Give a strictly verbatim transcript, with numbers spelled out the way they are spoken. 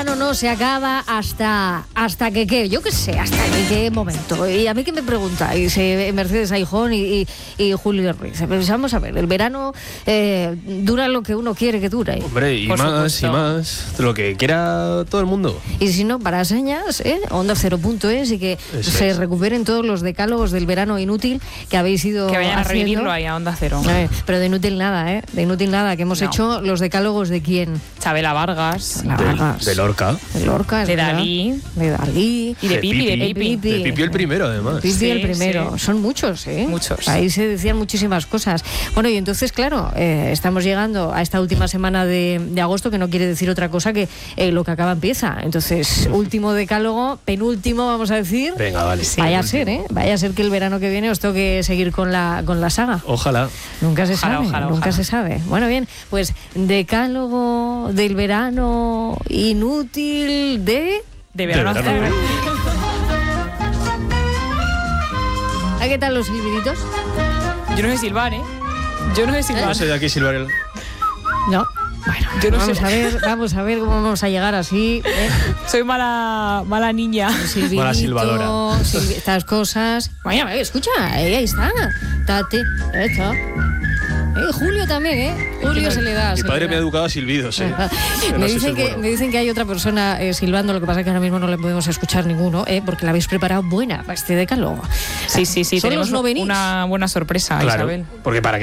verano no se acaba hasta hasta que qué, yo qué sé, hasta que qué momento. Y a mí que me preguntáis, eh, Mercedes Aijón y, y, y Julio Ruiz, pues vamos a ver, el verano eh, dura lo que uno quiere que dure. Hombre, y Por más, supuesto. y más, lo que quiera todo el mundo. Y si no, para señas, ¿eh? onda cero punto es y que Eso se es. recuperen todos los decálogos del verano inútil que habéis ido Que vayan a haciendo. revivirlo ahí a Onda Cero. Eh, pero de inútil nada, ¿eh? De inútil nada, que hemos No. hecho los decálogos de quién. Chabela Vargas, La Del, Vargas. de Lorca. De Lorca, es de verdad. Dalí De Dalí. y de Pipi, de Pipi. Pipi. Pipi. De Pipi el primero, además. Pipi Sí, el primero. sí. Son muchos, ¿eh? Muchos. Ahí se decían muchísimas cosas. Bueno, y entonces, claro, eh, estamos llegando a esta última semana de, de agosto, que no quiere decir otra cosa que eh, lo que acaba empieza. Entonces, último decálogo, penúltimo, vamos a decir. Venga, vale. Vaya a ser, ¿eh? Vaya a ser que el verano que viene os toque seguir con la, con la saga. Ojalá. Nunca se Ojalá, sabe, ojalá, nunca ojalá. se sabe. Bueno, bien, pues decálogo del verano inútil de... De verano De hasta verano. ¿Ah, qué tal los silbiditos? Yo no sé silbar, ¿eh? Yo no sé silbar. No sé de aquí silbar el... No. Bueno, Yo no vamos sé. a ver, vamos a ver cómo vamos a llegar así. ¿eh? Soy mala, mala niña. Silbidito, Mala silbadora. silbi- estas cosas. Vaya, escucha, ahí, ahí está. Tate, esto. Eh, Julio también, ¿eh? Julio se le da. Mi se padre le me ha da. educado a silbidos, ¿eh? Que me, no sé si dicen es que, bueno. me dicen que hay otra persona eh, silbando, lo que pasa es que ahora mismo no le podemos escuchar ninguno, ¿eh? Porque la habéis preparado buena para este decálogo. Sí, sí, sí. Solo Tenemos no venís. una buena sorpresa, Claro, Isabel. porque para que